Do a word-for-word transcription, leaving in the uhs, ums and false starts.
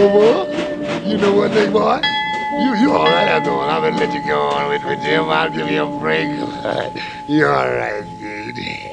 over. You know what, big boy? You you all right after all. I'm gonna let you go on with, with Jim. I'll give you a break. You all right, dude.